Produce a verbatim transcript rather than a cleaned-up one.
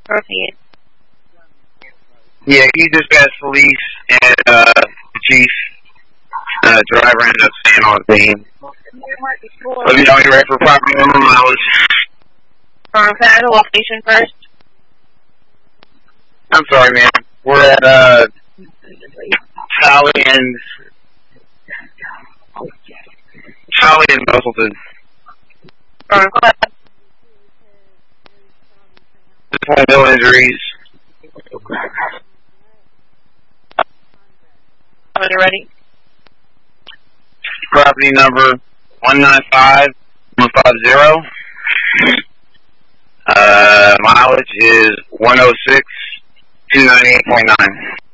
Perfect. Yeah, he dispatched police and uh, the chief. Uh, driver ended up staying on the scene. Let me know when you're ready for property number mileage. Um, can I have the location first? I'm sorry, man. We're at uh, Holly and Holly and Musselton. Um, go ahead. Just want no injuries. When you're ready. Property number one nine five one five zero. Uh, mileage is one oh six two ninety-eight point nine.